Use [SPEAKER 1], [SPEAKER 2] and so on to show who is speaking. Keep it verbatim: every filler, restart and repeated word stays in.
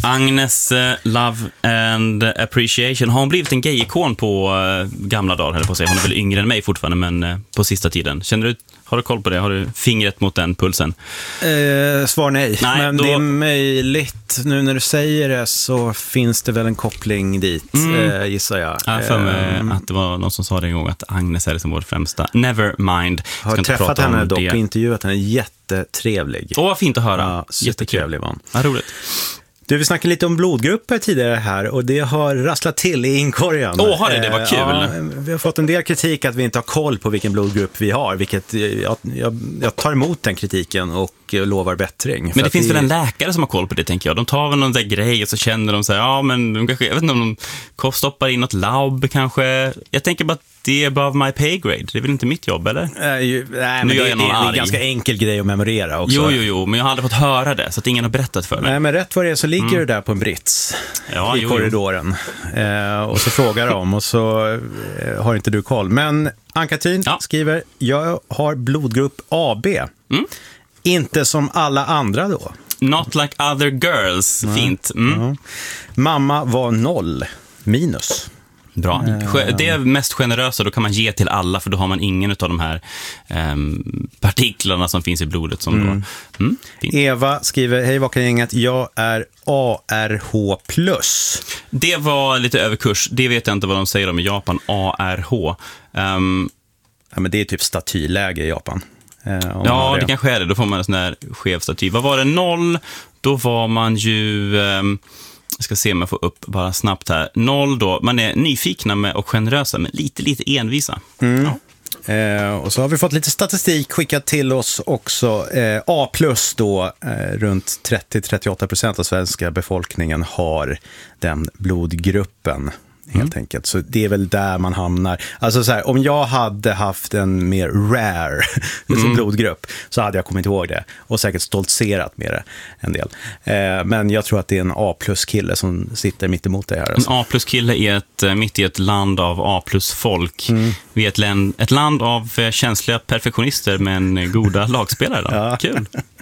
[SPEAKER 1] Agnes, uh, Love and Appreciation. Har hon blivit en gay-ikon på uh, gamla dagar, eller på att säga. Hon är väl yngre än mig fortfarande, men uh, på sista tiden. Känner du, har du koll på det? Har du fingret mot den pulsen?
[SPEAKER 2] Eh, svar nej,
[SPEAKER 1] nej
[SPEAKER 2] men
[SPEAKER 1] då...
[SPEAKER 2] det är möjligt. Nu när du säger det så finns det väl en koppling dit, mm. eh, gissar jag.
[SPEAKER 1] Jag för mig eh, att det var någon som sa det en gång att Agnes är liksom vår främsta. Never mind.
[SPEAKER 2] Jag har träffat henne dock och intervjuat henne. Jättetrevlig.
[SPEAKER 1] Åh, vad fint att höra.
[SPEAKER 2] Ja, jättetrevlig var hon.
[SPEAKER 1] Ja, roligt.
[SPEAKER 2] Du, vi snackade lite om blodgrupper tidigare här och det har rasslat till i inkorgen.
[SPEAKER 1] Åh, har det? Det var kul.
[SPEAKER 2] Ja, vi har fått en del kritik att vi inte har koll på vilken blodgrupp vi har, vilket jag, jag, jag tar emot den kritiken och lovar bättring.
[SPEAKER 1] Men det finns vi... väl en läkare som har koll på det, tänker jag. De tar väl någon där grej och så känner de så här, ja men de kanske, jag vet inte om de stoppar in något labb kanske. Jag tänker bara att det är above my pay grade. Det är väl inte mitt jobb, eller?
[SPEAKER 2] Äh, ju, nej, men det, det är en ganska enkel grej att memorera också.
[SPEAKER 1] Jo, jo, jo, men jag har aldrig fått höra det, så att ingen har berättat för mig.
[SPEAKER 2] Nej, men rätt vad det är så ligger mm. du där på en brits
[SPEAKER 1] ja,
[SPEAKER 2] i
[SPEAKER 1] jo,
[SPEAKER 2] korridoren. Eh, och så frågar de och så eh, har inte du koll. Men Ann-Katrin ja. skriver, jag har blodgrupp A B. Mm. Inte som alla andra då.
[SPEAKER 1] Not like other girls. Ja. Fint. Mm. Ja.
[SPEAKER 2] Mamma var noll minus.
[SPEAKER 1] Bra. Det är mest generösa, då kan man ge till alla, för då har man ingen av de här um, partiklarna som finns i blodet. Som mm. då, mm,
[SPEAKER 2] Eva skriver, hej Vakargänget, jag är A R H plus.
[SPEAKER 1] Det var lite överkurs, det vet jag inte vad de säger om i Japan, A R H. Um,
[SPEAKER 2] ja, men det är typ statyläge i Japan.
[SPEAKER 1] Eh, ja, det. det kanske är det, då får man en sån här skev staty. Vad var det? Noll, då var man ju... Um, jag ska se om jag får upp bara snabbt här. Noll då, man är nyfikna med och generösa, men lite, lite envisa.
[SPEAKER 2] Mm. Ja. Eh, och så har vi fått lite statistik skickat till oss också. Eh, A plus då, eh, runt trettio till trettioåtta procent av svenska befolkningen har den blodgruppen. Helt mm. enkelt. Så det är väl där man hamnar. Alltså så här, om jag hade haft en mer rare mm. blodgrupp så hade jag kommit ihåg det och säkert stoltserat med det en del. Eh, men jag tror att det är en A plus kille som sitter mitt emot dig här. Alltså.
[SPEAKER 1] En A plus kille är ett, mitt i ett land av A plus folk. Mm. Vi är ett land, ett land av känsliga perfektionister men goda lagspelare. Då. Ja. Kul.